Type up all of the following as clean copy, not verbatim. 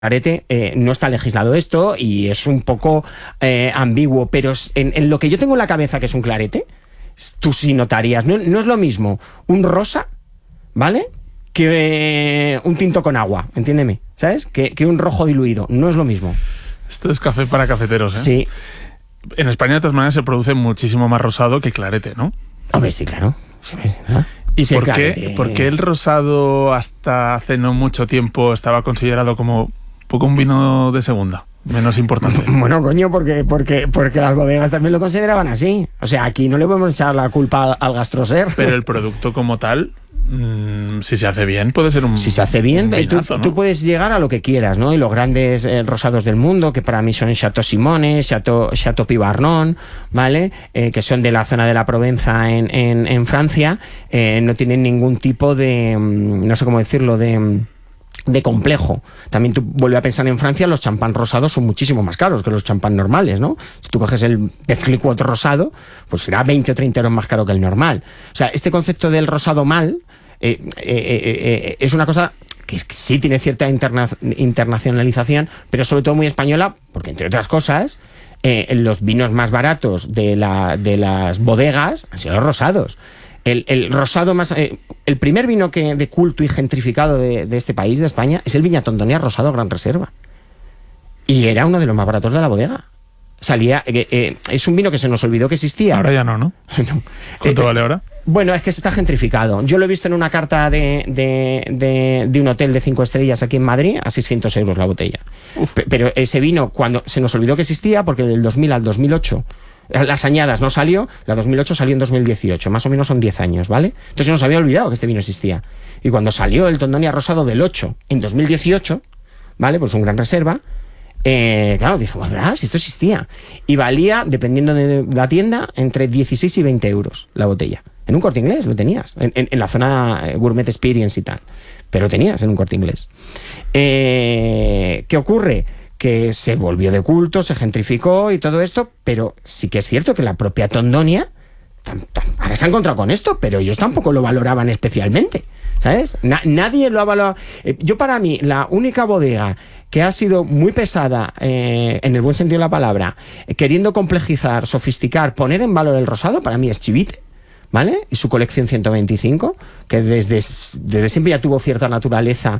clarete, no está legislado esto y es un poco ambiguo, pero en lo que yo tengo en la cabeza que es un clarete, tú sí notarías, no es lo mismo un rosa, ¿vale?, que un tinto con agua, entiéndeme, ¿sabes? Que un rojo diluido, no es lo mismo. Esto es café para cafeteros, ¿eh? Sí. En España, de todas maneras, se produce muchísimo más rosado que clarete, ¿no? Hombre, sí, claro. Sí, ¿no? ¿Y sí, por qué el rosado hasta hace no mucho tiempo estaba considerado como un poco un vino de segunda? Menos importante. Bueno, coño, porque las bodegas también lo consideraban así. O sea, aquí no le podemos echar la culpa al gastroser. Pero el producto como tal, si se hace bien, puede ser un Si se hace bien, vinazo, ¿no? tú puedes llegar a lo que quieras, ¿no? Y los grandes rosados del mundo, que para mí son Chateau Simone, Chateau Pibarnon, ¿vale? Que son de la zona de la Provenza en Francia, no tienen ningún tipo de, no sé cómo decirlo, de complejo. También tú vuelve a pensar en Francia, los champán rosados son muchísimo más caros que los champán normales, ¿no? Si tú coges el Pefliquot rosado, pues será 20 o 30 euros más caro que el normal. O sea, este concepto del rosado mal es una cosa que sí tiene cierta internacionalización, pero sobre todo muy española, porque entre otras cosas, los vinos más baratos de las bodegas han sido los rosados. El rosado más... el primer vino de culto y gentrificado de este país, de España, es el Viña Tondonia Rosado Gran Reserva. Y era uno de los más baratos de la bodega. Salía... es un vino que se nos olvidó que existía. Ahora ya no, ¿no? No. ¿Cuánto vale ahora? Bueno, es que se está gentrificado. Yo lo he visto en una carta de un hotel de 5 estrellas aquí en Madrid, a 600 euros la botella. Pero ese vino, cuando se nos olvidó que existía, porque del 2000 al 2008... las añadas no salió, la 2008 salió en 2018, más o menos son 10 años, ¿vale? Entonces nos había olvidado que este vino existía. Y cuando salió el Tondonia Rosado del 8 en 2018, ¿vale? Pues un Gran Reserva, claro, dije, bueno, ¿verdad? Si esto existía. Y valía, dependiendo de la tienda, entre 16 y 20 euros la botella. En un Corte Inglés lo tenías, en la zona Gourmet Experience y tal. Pero lo tenías en un Corte Inglés. ¿Qué ocurre? Que se volvió de culto, se gentrificó y todo esto, pero sí que es cierto que la propia Tondonia ahora se ha encontrado con esto, pero ellos tampoco lo valoraban especialmente, ¿sabes? Nadie lo ha valorado. Yo, para mí, la única bodega que ha sido muy pesada, en el buen sentido de la palabra, queriendo complejizar, sofisticar, poner en valor el rosado, para mí es Chivite, ¿vale? Y su colección 125, que desde siempre ya tuvo cierta naturaleza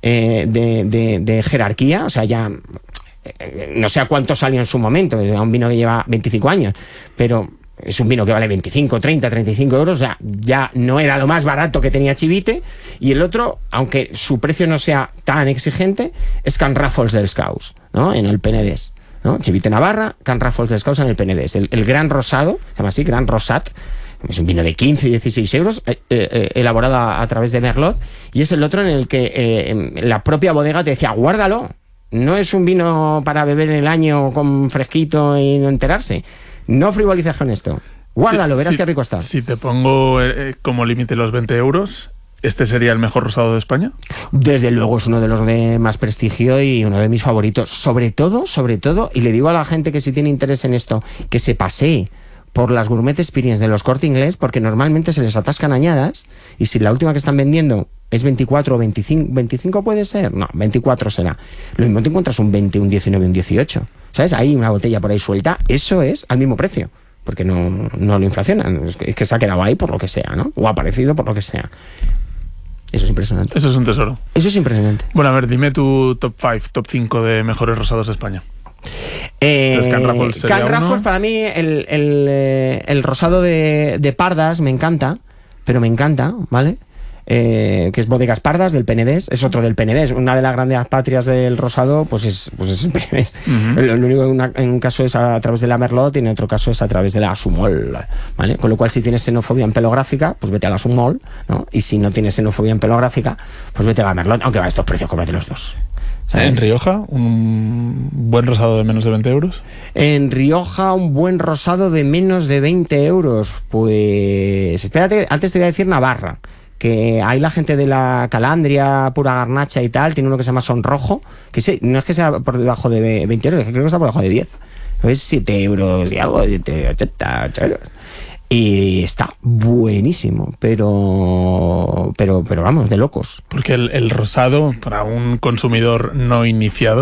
de jerarquía, o sea, ya no sé a cuánto salió en su momento, era un vino que lleva 25 años, pero es un vino que vale 25, 30, 35 euros, o sea, ya no era lo más barato que tenía Chivite, y el otro, aunque su precio no sea tan exigente, es Can Ràfols dels Caus, ¿no? En el Penedès, ¿no? Chivite Navarra, Can Ràfols dels Caus en el Penedès, el Gran Rosado, se llama así, Gran Rosat. Es un vino de 15 y 16 euros, elaborado a través de Merlot, y es el otro en el que la propia bodega te decía, guárdalo, no es un vino para beber el año con fresquito y no enterarse, no frivolices con esto, guárdalo, verás qué rico está. Si te pongo como límite los 20 euros, ¿este sería el mejor rosado de España? Desde luego es uno de los de más prestigio y uno de mis favoritos, sobre todo, y le digo a la gente que si tiene interés en esto, que se pasee por las Gourmet Experience de los Corte Inglés, porque normalmente se les atascan añadas, y si la última que están vendiendo es 24 o 25 puede ser, no, 24 será. Lo mismo te encuentras un 20, un 19, un 18, ¿sabes? Hay una botella por ahí suelta, eso es al mismo precio, porque no lo inflacionan, es que se ha quedado ahí por lo que sea, ¿no? O ha aparecido por lo que sea. Eso es impresionante. Eso es un tesoro. Eso es impresionante. Bueno, a ver, dime tu top 5, top 5 de mejores rosados de España. Can Ràfols, para mí el rosado de Pardas me encanta, ¿vale? Que es Bodegas Pardas del Penedès, es otro del Penedès, una de las grandes patrias del rosado, pues es el Penedès. Lo único en un caso es a través de la Merlot y en otro caso es a través de la Sumol, ¿vale? Con lo cual, si tienes xenofobia empelográfica, pues vete a la Sumol, ¿no? Y si no tienes xenofobia empelográfica, pues vete a la Merlot, aunque va a estos precios, cómprate los dos, ¿sabes? ¿En Rioja un buen rosado de menos de 20 euros? En Rioja un buen rosado de menos de 20 euros, pues espérate, antes te voy a decir Navarra, que hay la gente de la Calandria, Pura Garnacha y tal, tiene uno que se llama Sonrojo, que sí, no es que sea por debajo de 20 euros, es que creo que está por debajo de 10, es 7 euros y algo, 80, 8 euros. Y está buenísimo, pero vamos, de locos. Porque el rosado, para un consumidor no iniciado,